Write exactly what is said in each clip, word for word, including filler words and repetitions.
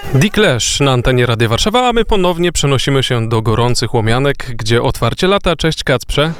The Clash na antenie Radia Warszawa, a my ponownie przenosimy się do gorących Łomianek, gdzie otwarcie lata. Cześć Kacprze.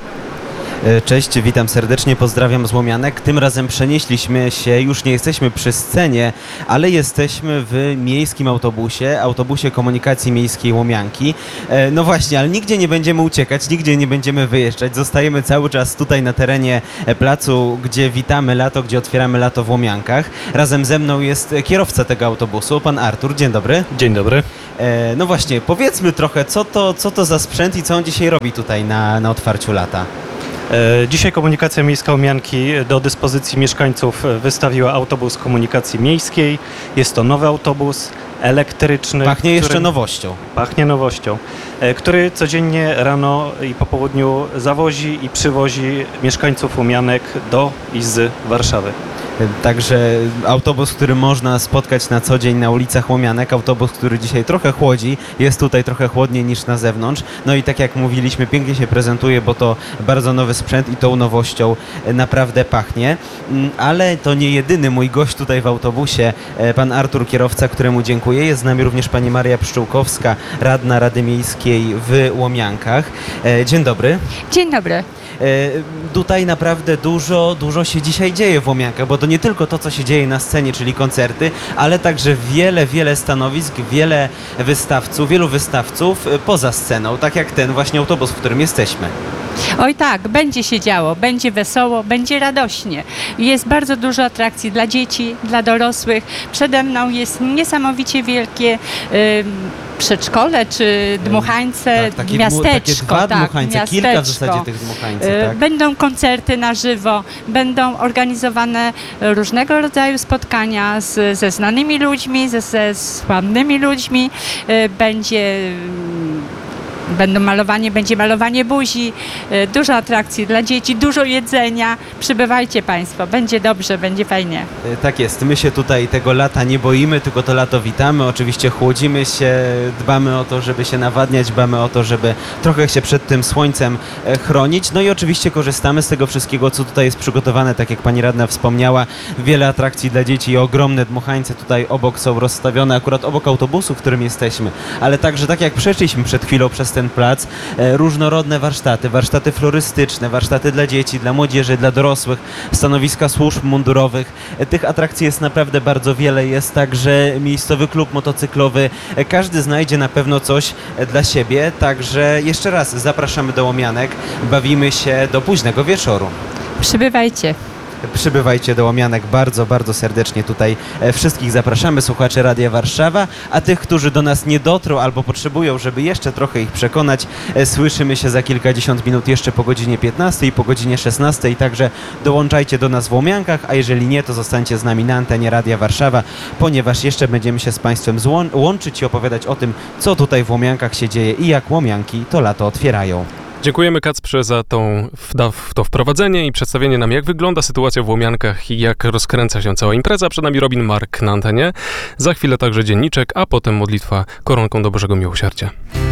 Cześć, witam serdecznie, pozdrawiam z Łomianek. Tym razem przenieśliśmy się, już nie jesteśmy przy scenie, ale jesteśmy w miejskim autobusie, autobusie komunikacji miejskiej Łomianki. No właśnie, ale nigdzie nie będziemy uciekać, nigdzie nie będziemy wyjeżdżać. Zostajemy cały czas tutaj na terenie placu, gdzie witamy lato, gdzie otwieramy lato w Łomiankach. Razem ze mną jest kierowca tego autobusu, pan Artur. Dzień dobry. Dzień dobry. No właśnie, powiedzmy trochę, co to, co to za sprzęt i co on dzisiaj robi tutaj na, na otwarciu lata. Dzisiaj Komunikacja Miejska Łomianki do dyspozycji mieszkańców wystawiła autobus komunikacji miejskiej. Jest to nowy autobus elektryczny. Pachnie jeszcze który... nowością. Pachnie nowością, który codziennie rano i po południu zawozi i przywozi mieszkańców Łomianek do i z Warszawy. Także autobus, który można spotkać na co dzień na ulicach Łomianek, autobus, który dzisiaj trochę chłodzi, jest tutaj trochę chłodniej niż na zewnątrz. No i tak jak mówiliśmy, pięknie się prezentuje, bo to bardzo nowy sprzęt i tą nowością naprawdę pachnie. Ale to nie jedyny mój gość tutaj w autobusie, pan Artur, kierowca, któremu dziękuję. Jest z nami również pani Maria Pszczółkowska, radna Rady Miejskiej w Łomiankach. Dzień dobry. Dzień dobry. Tutaj naprawdę dużo, dużo się dzisiaj dzieje w Łomiankach, bo to nie tylko to, co się dzieje na scenie, czyli koncerty, ale także wiele, wiele stanowisk, wiele wystawców, wielu wystawców poza sceną, tak jak ten właśnie autobus, w którym jesteśmy. Oj tak, będzie się działo, będzie wesoło, będzie radośnie. Jest bardzo dużo atrakcji dla dzieci, dla dorosłych. Przede mną jest niesamowicie wielkie y, przedszkole czy dmuchańce, tak, takie miasteczko. Takie dwa tak, dmuchańce, miasteczko. kilka w zasadzie tych dmuchańców. Tak? Będą koncerty na żywo, będą organizowane różnego rodzaju spotkania z, ze znanymi ludźmi, ze, ze sławnymi ludźmi. Y, będzie... Będą malowanie, będzie malowanie buzi, dużo atrakcji dla dzieci, dużo jedzenia. Przybywajcie Państwo, będzie dobrze, będzie fajnie. Tak jest, my się tutaj tego lata nie boimy, tylko to lato witamy. Oczywiście chłodzimy się, dbamy o to, żeby się nawadniać, dbamy o to, żeby trochę się przed tym słońcem chronić. No i oczywiście korzystamy z tego wszystkiego, co tutaj jest przygotowane, tak jak pani radna wspomniała. Wiele atrakcji dla dzieci i ogromne dmuchańce tutaj obok są rozstawione, akurat obok autobusu, w którym jesteśmy. Ale także, tak jak przeszliśmy przed chwilą przez ten plac, różnorodne warsztaty, warsztaty florystyczne, warsztaty dla dzieci, dla młodzieży, dla dorosłych, stanowiska służb mundurowych. Tych atrakcji jest naprawdę bardzo wiele. Jest także miejscowy klub motocyklowy. Każdy znajdzie na pewno coś dla siebie. Także jeszcze raz zapraszamy do Łomianek. Bawimy się do późnego wieczoru. Przybywajcie. Przybywajcie do Łomianek, bardzo, bardzo serdecznie tutaj wszystkich zapraszamy, słuchaczy Radia Warszawa, a tych, którzy do nas nie dotrą albo potrzebują, żeby jeszcze trochę ich przekonać, słyszymy się za kilkadziesiąt minut jeszcze po godzinie piętnastej i po godzinie szesnastej, także dołączajcie do nas w Łomiankach, a jeżeli nie, to zostańcie z nami na antenie Radia Warszawa, ponieważ jeszcze będziemy się z Państwem łączyć i opowiadać o tym, co tutaj w Łomiankach się dzieje i jak Łomianki to lato otwierają. Dziękujemy Kacprze za tą, w to wprowadzenie i przedstawienie nam, jak wygląda sytuacja w Łomiankach i jak rozkręca się cała impreza. Przed nami Robin Mark na antenie. Za chwilę także dzienniczek, a potem modlitwa koronką do Bożego Miłosierdzia.